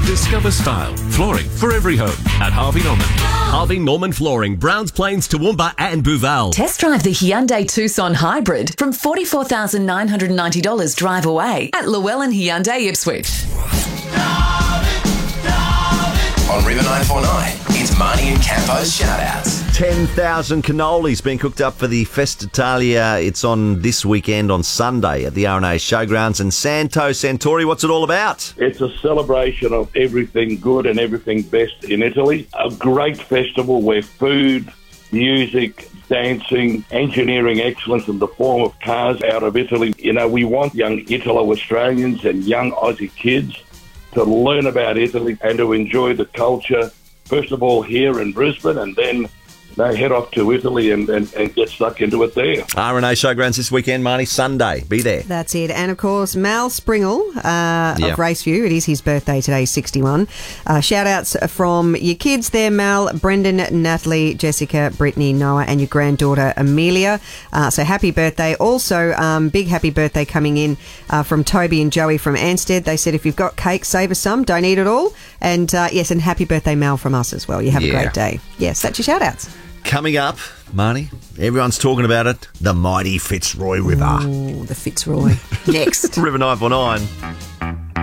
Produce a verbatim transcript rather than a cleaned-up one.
Discover style. Flooring for every home at Harvey Norman. Harvey Norman Flooring, Browns Plains, Toowoomba and Booval. Test drive the Hyundai Tucson Hybrid from forty-four thousand nine hundred ninety dollars drive away at Llewellyn Hyundai Ipswich. On River nine four nine, it's Marnie and Campo's shout-outs. ten thousand cannolis being cooked up for the Festa Italia. It's on this weekend on Sunday at the R and A Showgrounds. And Santo Santori, what's it all about? It's a celebration of everything good and everything best in Italy. A great festival where food, music, dancing, engineering excellence in the form of cars out of Italy. You know, we want young Italo-Australians and young Aussie kids to learn about Italy and to enjoy the culture, first of all here in Brisbane, and then they head off to Italy and, and, and get stuck into it there. R and A Showgrounds this weekend, Marnie, Sunday. Be there. That's it. And, of course, Mal Springle uh, Yeah. of Raceview. It is his birthday today, sixty-one. Uh, shout-outs from your kids there, Mal, Brendan, Natalie, Jessica, Brittany, Noah, and your granddaughter, Amelia. Uh, so happy birthday. Also, um, big happy birthday coming in uh, from Toby and Joey from Ansted. They said if you've got cake, save us some. Don't eat it all. And, uh, yes, and happy birthday, Mal, from us as well. You have Yeah. a great day. Yes, that's your shout-outs. Coming up, Marnie, everyone's talking about it, the mighty Fitzroy River. Ooh, the Fitzroy. Next. River nine four nine.